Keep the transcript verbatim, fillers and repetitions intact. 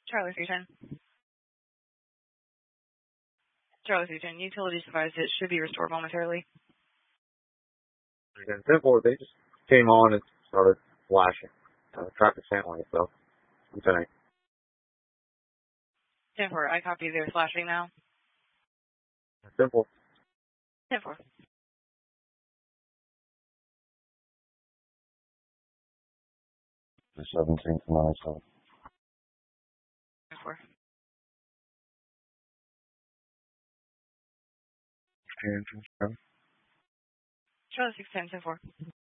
Charlie three ten. Charlie three ten. Utilities advised it should be restored momentarily. And ten four, they just came on and started flashing. Uh, traffic's handling itself. Lieutenant. ten four, I copy. They're flashing now. Simple. ten four. seventeen from my side. ten four. Charlie six ten, ten four.